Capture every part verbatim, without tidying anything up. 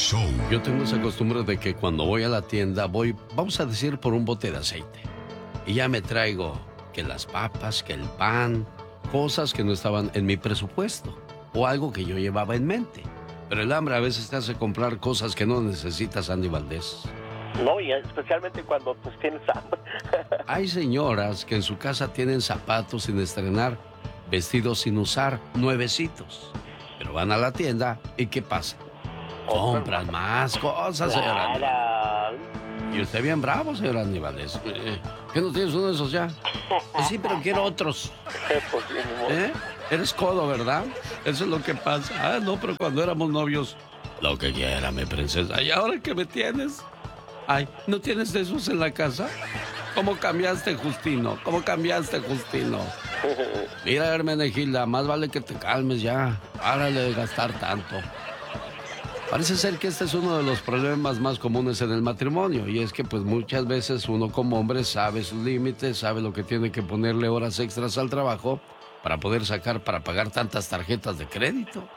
show. Yo tengo esa costumbre de que cuando voy a la tienda voy, vamos a decir, por un bote de aceite. Y ya me traigo que las papas, que el pan, cosas que no estaban en mi presupuesto o algo que yo llevaba en mente. Pero el hambre a veces te hace comprar cosas que no necesitas, Andy Valdés. No, y especialmente cuando pues tienes hambre. Hay señoras que en su casa tienen zapatos sin estrenar, vestidos sin usar, nuevecitos. Pero van a la tienda y ¿qué pasa? Compran más cosas, señora. Claro. Y usted bien bravo, señora Andy Valdés. Eh, ¿Qué no tienes uno de esos ya? Pues sí, pero quiero otros. Pues, sí, ni modo. ¿Eh? Eres codo, ¿verdad? Eso es lo que pasa. Ah, no, pero cuando éramos novios, lo que quiera, mi princesa. ¿Y ahora qué me tienes? Ay, ¿no tienes de esos en la casa? ¿Cómo cambiaste, Justino? ¿Cómo cambiaste, Justino? Mira, Hermenegilda, más vale que te calmes ya. Párale de gastar tanto. Parece ser que este es uno de los problemas más comunes en el matrimonio. Y es que pues muchas veces uno como hombre sabe sus límites, sabe lo que tiene que ponerle horas extras al trabajo para poder sacar, para pagar tantas tarjetas de crédito.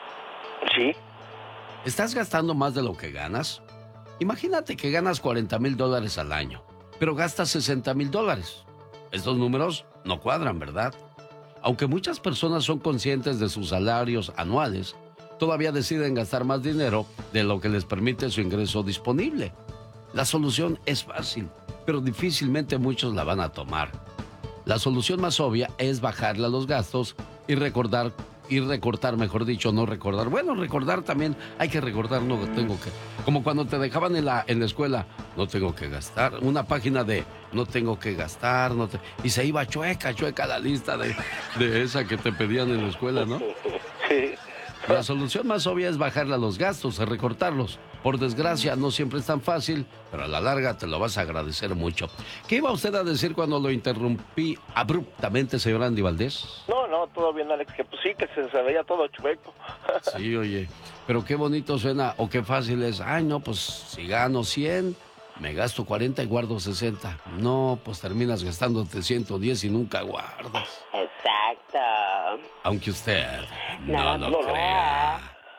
Sí. ¿Estás gastando más de lo que ganas? Imagínate que ganas cuarenta mil dólares al año, pero gastas sesenta mil dólares. Estos números no cuadran, ¿verdad? Aunque muchas personas son conscientes de sus salarios anuales, todavía deciden gastar más dinero de lo que les permite su ingreso disponible. La solución es fácil, pero difícilmente muchos la van a tomar. La solución más obvia es bajarle a los gastos y recordar, y recortar, mejor dicho, no recordar. Bueno, recordar también, hay que recordar, no tengo que... Como cuando te dejaban en la, en la escuela, no tengo que gastar. Una página de no tengo que gastar, no te... y se iba chueca, chueca la lista de, de esa que te pedían en la escuela, ¿no? Sí. La solución más obvia es bajarle a los gastos, recortarlos. Por desgracia, no siempre es tan fácil, pero a la larga te lo vas a agradecer mucho. ¿Qué iba usted a decir cuando lo interrumpí abruptamente, señor Andy Valdés? No, no, todo bien, Alex, que pues sí, que se, se veía todo chueco. Sí, oye, pero qué bonito suena o qué fácil es. Ay, no, pues si gano cien, me gasto cuarenta y guardo sesenta. No, pues terminas gastándote ciento diez y nunca guardas. Exacto. Aunque usted no, No, lo no. crea.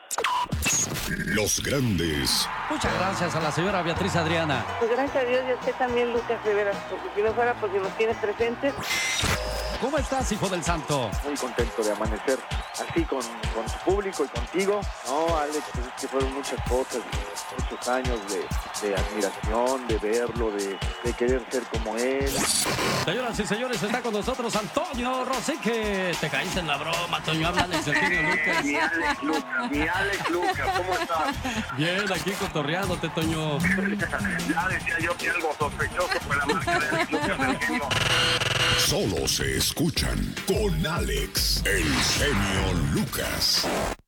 Los grandes Muchas gracias a la señora Beatriz Adriana. Pues gracias a Dios y a usted también, Lucas Rivera, porque si no fuera porque nos tiene presentes. ¿Cómo estás, hijo del santo? Muy contento de amanecer así con, con tu público y contigo. No, Alex, pues es que fueron muchas cosas, muchos años de, de admiración, de verlo, de, de querer ser como él. Señoras y señores, está con nosotros Antonio Rosique. Te caíste en la broma, Toño. Habla Alex del genio Lucas. Mi Alex Lucas, mi Alex Lucas, ¿cómo estás? Bien, aquí cotorreándote, Toño. Ya decía yo que algo sospechoso fue la marca de Alex Lucas del genio. solo se escuchan con Alex, el genio Lucas.